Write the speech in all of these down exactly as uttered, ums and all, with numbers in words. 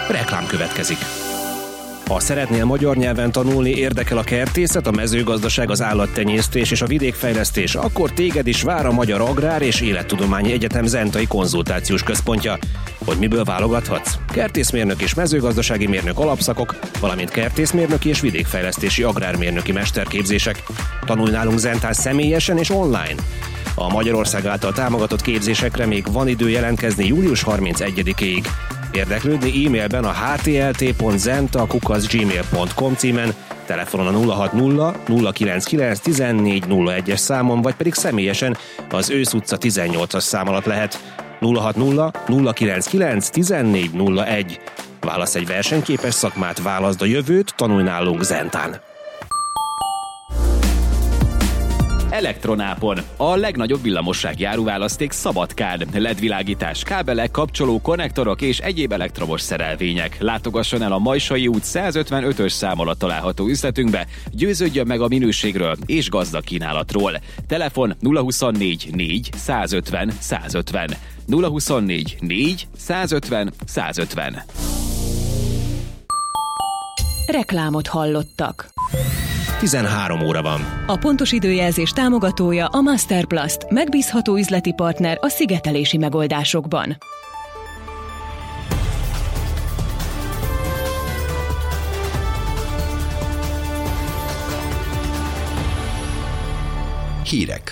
Reklám következik. Ha szeretnél magyar nyelven tanulni, érdekel a kertészet, a mezőgazdaság, az állattenyésztés és a vidékfejlesztés, akkor téged is vár a Magyar Agrár és Élettudományi Egyetem Zentai Konzultációs Központja. Hogy miből válogathatsz? Kertészmérnök és mezőgazdasági mérnök alapszakok, valamint kertészmérnöki és vidékfejlesztési agrármérnöki mesterképzések. Tanulj nálunk Zentán személyesen és online. A Magyarország által támogatott képzésekre még van idő jelentkezni július harmincegyedikéig. Érdeklődni e-mailben a htlt pont zenta kukac gmail pont com címen, telefonon a nulla hat nulla nulla kilenc kilenc tizennégy nulla egyes számon, vagy pedig személyesen az Ősz utca tizennyolcas szám alatt lehet. nulla hat nulla nulla kilenc kilenc tizennégy nulla egy. Válasz egy versenyképes szakmát, válaszd a jövőt, tanulj nálunk Zentán. Elektronápon. A legnagyobb villamossági áruválaszték Szabadkán. el é dé világítás, kábelek, kapcsoló, konnektorok és egyéb elektromos szerelvények. Látogasson el a Majsai út százötvenötös szám alatt található üzletünkbe, győződjön meg a minőségről és gazdag kínálatról. Telefon nulla huszonnégy négy százötven százötven. nulla huszonnégy négy százötven százötven. Reklámot hallottak. tizenhárom óra van. A pontos időjelzés támogatója a Masterplast, megbízható üzleti partner a szigetelési megoldásokban. Hírek.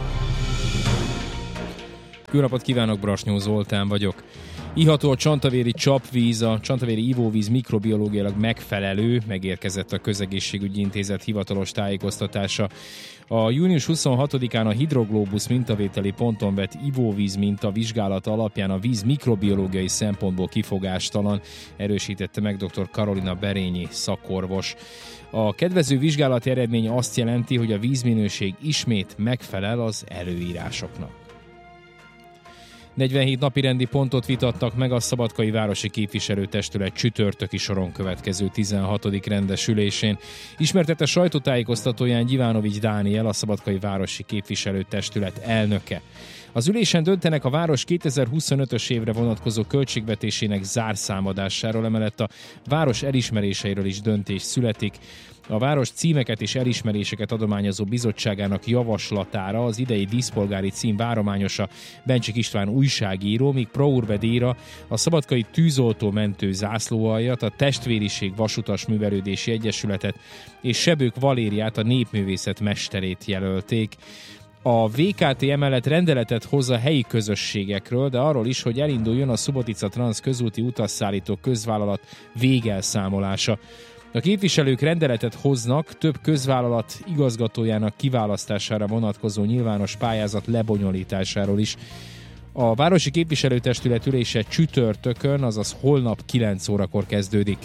Jó napot kívánok, Brasnyó Zoltán vagyok. Iható a csantavéri csapvíz, a csantavéri ivóvíz mikrobiológiailag megfelelő, megérkezett a Közegészségügyi Intézet hivatalos tájékoztatása. A június huszonhatodikán a Hidroglobus mintavételi ponton vett ivóvíz minta vizsgálata alapján a víz mikrobiológiai szempontból kifogástalan, erősítette meg dr. Karolina Berényi szakorvos. A kedvező vizsgálati eredmény azt jelenti, hogy a vízminőség ismét megfelel az előírásoknak. negyvenhét napirendi pontot vitattak meg a Szabadkai Városi Képviselőtestület csütörtöki soron következő tizenhatodik rendes ülésén. Ismertette sajtótájékoztatóján Gyivanovics Dániel, a Szabadkai Városi Képviselőtestület elnöke. Az ülésen döntenek a város kétezer-huszonötös évre vonatkozó költségvetésének zárszámadásáról, emellett a város elismeréseiről is döntés születik. A város címeket és elismeréseket adományozó bizottságának javaslatára az idei díszpolgári cím várományosa Bencsik István újságíró, míg Prourbe díjra a Szabadkai Tűzoltó-mentő zászlóaljat, a Testvériség Vasutas Művelődési Egyesületet és Sebők Valériát, a népművészet mesterét jelölték. A vé ká té emellett rendeletet hoz a helyi közösségekről, de arról is, hogy elinduljon a Subotica Transz közúti utasszállító közvállalat végelszámolása. A képviselők rendeletet hoznak több közvállalat igazgatójának kiválasztására vonatkozó nyilvános pályázat lebonyolításáról is. A Városi Képviselőtestület ülése csütörtökön, azaz holnap kilenc órakor kezdődik.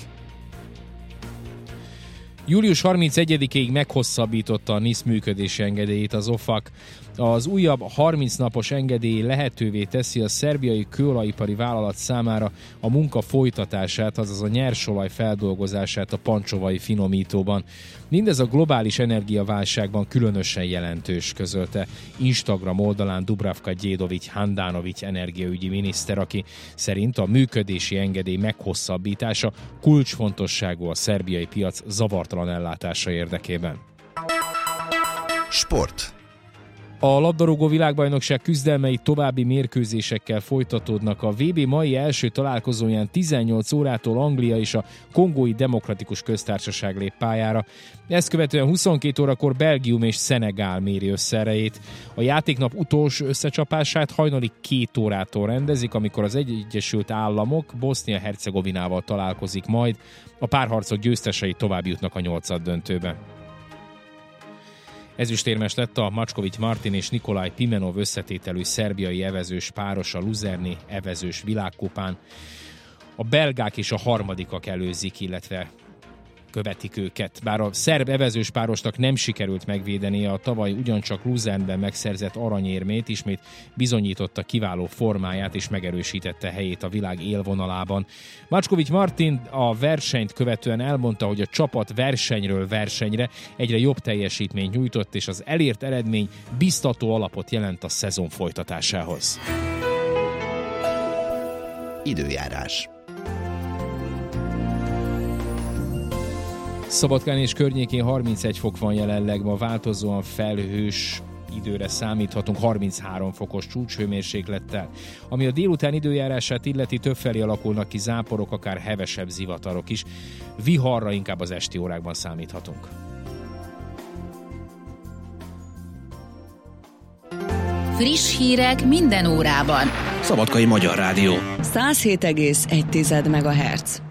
július harmincegyedikéig meghosszabbította a NISZ működési engedélyét az o fak. Az újabb harminc napos engedély lehetővé teszi a szerbiai kőolajipari vállalat számára a munka folytatását, azaz a nyersolaj feldolgozását a pancsovai finomítóban. Mindez a globális energiaválságban különösen jelentős, közölte Instagram oldalán Dubravka Gyédovics Handanovics energiaügyi miniszter, aki szerint a működési engedély meghosszabbítása kulcsfontosságú a szerbiai piac zavartalan ellátása érdekében. Sport. A labdarúgó világbajnokság küzdelmei további mérkőzésekkel folytatódnak. A vé bé mai első találkozóján tizennyolc órától Anglia és a Kongói Demokratikus Köztársaság lép pályára. Ezt követően huszonkét órakor Belgium és Szenegál méri össze erejét. A játéknap utolsó összecsapását hajnali két órától rendezik, amikor az Egyesült Államok Bosznia-Hercegovinával találkozik majd. A párharcok győztesei tovább jutnak a nyolcaddöntőbe. Ezüstérmes lett a Macskovics Martin és Nikolaj Pimenov összetételű szerbiai evezős páros a luzerni evezős világkupán. A belgák és a harmadikak előzik, illetve követik őket. Bár a szerb evezős párosnak nem sikerült megvédenie a tavaly ugyancsak Luzernben megszerzett aranyérmét, ismét bizonyította kiváló formáját és megerősítette helyét a világ élvonalában. Macskovics Martin a versenyt követően elmondta, hogy a csapat versenyről versenyre egyre jobb teljesítményt nyújtott, és az elért eredmény biztató alapot jelent a szezon folytatásához. Időjárás. Szabadkán és környékén harmincegy fok van jelenleg, ma változóan felhős időre számíthatunk harminchárom fokos csúcshőmérséklettel. Ami a délután időjárását illeti, többfelé alakulnak ki záporok, akár hevesebb zivatarok is. Viharra inkább az esti órákban számíthatunk. Friss hírek minden órában. Szabadkai Magyar Rádió. száz hét egész egy megahertz.